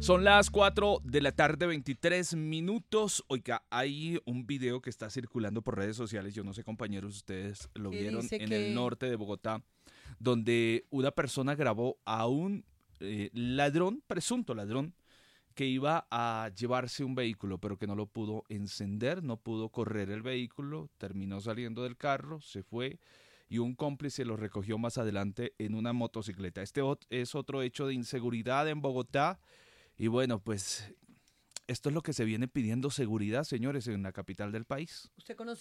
Son las 4 de la tarde, 23 minutos. Oiga, hay un video que está circulando por redes sociales. Yo no sé, compañeros, ustedes lo vieron en el norte de Bogotá, donde una persona grabó a un ladrón, presunto ladrón, que iba a llevarse un vehículo, pero que no lo pudo encender, no pudo correr el vehículo, terminó saliendo del carro, se fue y un cómplice lo recogió más adelante en una motocicleta. Es otro hecho de inseguridad en Bogotá. Y bueno, pues esto es lo que se viene pidiendo, seguridad, señores, en la capital del país. ¿Usted conoce